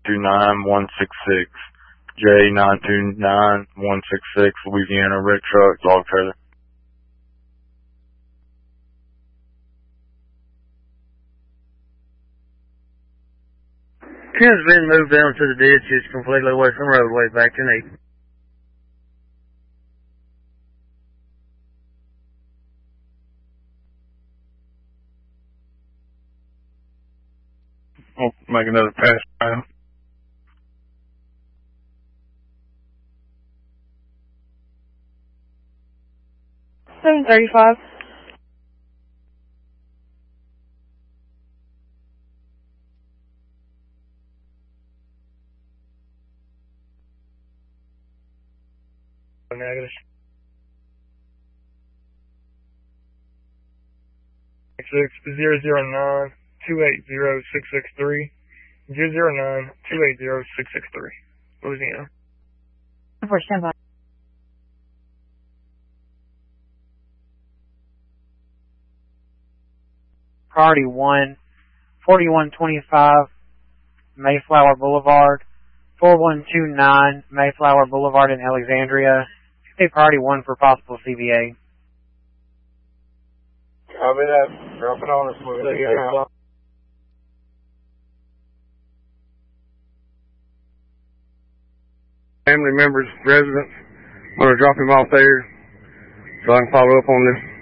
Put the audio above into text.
J929166. J929166, Louisiana, red truck, dog trailer. Ken's been moved down to the ditch. It's completely away from the roadway, back to 8. I'll make another pass now. $735. Negative. 009280663. 009280663. Louisiana. For standby. Priority 1, 4125 Mayflower Boulevard, 4129 Mayflower Boulevard in Alexandria. Take priority 1 for possible CVA. Copy that. Drop it on us. We'll take it out. Family members, residents, I'm going to drop him off there so I can follow up on this.